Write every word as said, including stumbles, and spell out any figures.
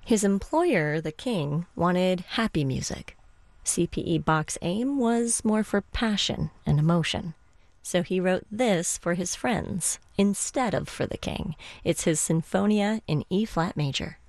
His employer, the king, wanted happy music. C P E Bach's aim was more for passion and emotion. So he wrote this for his friends instead of for the king. It's his Sinfonia in E-flat major.